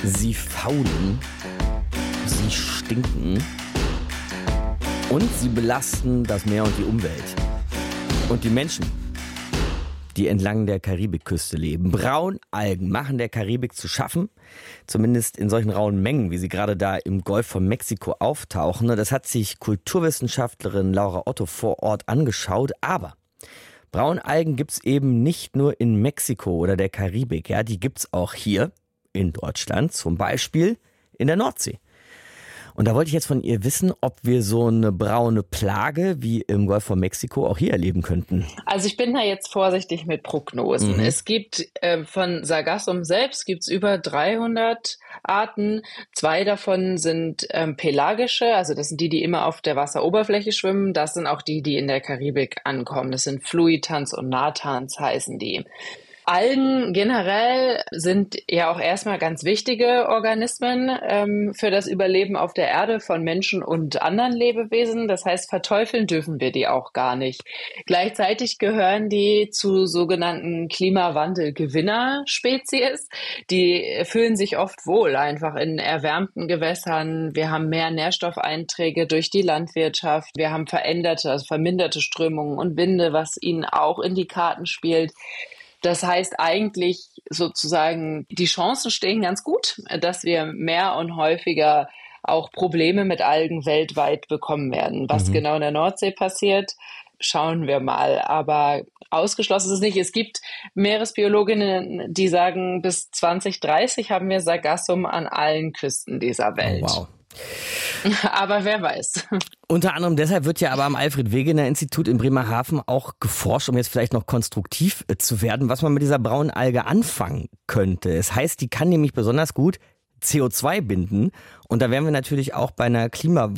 Sie faulen, sie stinken und sie belasten das Meer und die Umwelt. Und die Menschen, die entlang der Karibikküste leben. Braunalgen machen der Karibik zu schaffen, zumindest in solchen rauen Mengen, wie sie gerade da im Golf von Mexiko auftauchen. Das hat sich Kulturwissenschaftlerin Laura Otto vor Ort angeschaut. Aber Braunalgen gibt's eben nicht nur in Mexiko oder der Karibik. Ja, die gibt's auch hier in Deutschland, zum Beispiel in der Nordsee. Und da wollte ich jetzt von ihr wissen, ob wir so eine braune Plage wie im Golf von Mexiko auch hier erleben könnten. Also ich bin da jetzt vorsichtig mit Prognosen. Es gibt von Sargassum selbst gibt's über 300 Arten. 2 davon sind pelagische, also das sind die immer auf der Wasseroberfläche schwimmen. Das sind auch die in der Karibik ankommen. Das sind Fluitans und Natans heißen die. Algen generell sind ja auch erstmal ganz wichtige Organismen für das Überleben auf der Erde von Menschen und anderen Lebewesen. Das heißt, verteufeln dürfen wir die auch gar nicht. Gleichzeitig gehören die zu sogenannten Klimawandel-Gewinner-Spezies. Die fühlen sich oft wohl einfach in erwärmten Gewässern. Wir haben mehr Nährstoffeinträge durch die Landwirtschaft. Wir haben verminderte Strömungen und Winde, was ihnen auch in die Karten spielt. Das heißt eigentlich sozusagen, die Chancen stehen ganz gut, dass wir mehr und häufiger auch Probleme mit Algen weltweit bekommen werden. Was genau in der Nordsee passiert, schauen wir mal. Aber ausgeschlossen ist es nicht. Es gibt Meeresbiologinnen, die sagen, bis 2030 haben wir Sargassum an allen Küsten dieser Welt. Oh, wow. Aber wer weiß. Unter anderem deshalb wird ja aber am Alfred-Wegener-Institut in Bremerhaven auch geforscht, um jetzt vielleicht noch konstruktiv zu werden, was man mit dieser braunen Alge anfangen könnte. Es heißt, die kann nämlich besonders gut CO2 binden. Und da wären wir natürlich auch bei einer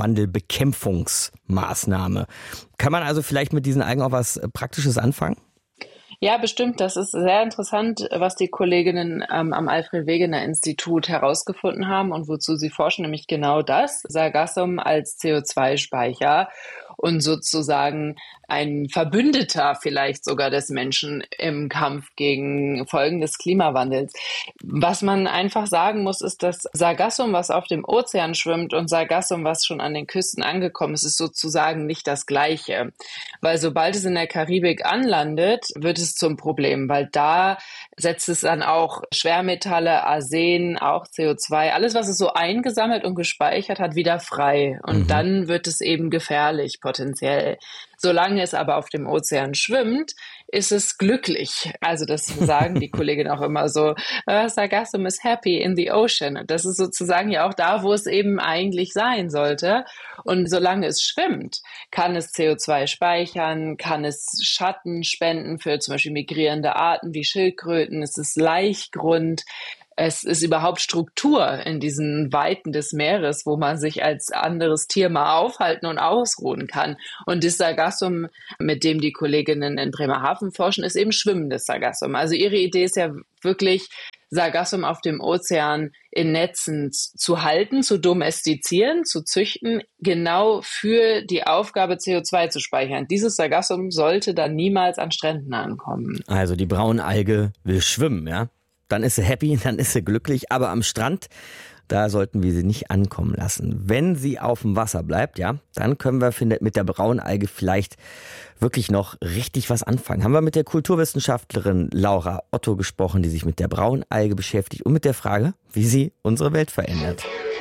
Klimawandelbekämpfungsmaßnahme. Kann man also vielleicht mit diesen Algen auch was Praktisches anfangen? Ja, bestimmt. Das ist sehr interessant, was die Kolleginnen am Alfred-Wegener-Institut herausgefunden haben und wozu sie forschen, nämlich genau das. Sargassum als CO2-Speicher und sozusagen ein Verbündeter vielleicht sogar des Menschen im Kampf gegen Folgen des Klimawandels. Was man einfach sagen muss, ist, dass Sargassum, was auf dem Ozean schwimmt, und Sargassum, was schon an den Küsten angekommen ist, ist sozusagen nicht das Gleiche. Weil sobald es in der Karibik anlandet, wird es zum Problem, weil da setzt es dann auch Schwermetalle, Arsen, auch CO2, alles, was es so eingesammelt und gespeichert hat, wieder frei. Und dann wird es eben gefährlich, potenziell. Solange es aber auf dem Ozean schwimmt, ist es glücklich. Also das sagen die Kolleginnen auch immer so, Sargassum is happy in the ocean. Und das ist sozusagen ja auch da, wo es eben eigentlich sein sollte. Und solange es schwimmt, kann es CO2 speichern, kann es Schatten spenden für zum Beispiel migrierende Arten wie Schildkröten. Es ist Laichgrund. Es ist überhaupt Struktur in diesen Weiten des Meeres, wo man sich als anderes Tier mal aufhalten und ausruhen kann. Und das Sargassum, mit dem die Kolleginnen in Bremerhaven forschen, ist eben schwimmendes Sargassum. Also ihre Idee ist ja wirklich, Sargassum auf dem Ozean in Netzen zu halten, zu domestizieren, zu züchten, genau für die Aufgabe, CO2 zu speichern. Dieses Sargassum sollte dann niemals an Stränden ankommen. Also die Braunalge will schwimmen, ja? Dann ist sie happy, dann ist sie glücklich. Aber am Strand, da sollten wir sie nicht ankommen lassen. Wenn sie auf dem Wasser bleibt, ja, dann können wir mit der Braunalge vielleicht wirklich noch richtig was anfangen. Haben wir mit der Kulturwissenschaftlerin Laura Otto gesprochen, die sich mit der Braunalge beschäftigt und mit der Frage, wie sie unsere Welt verändert.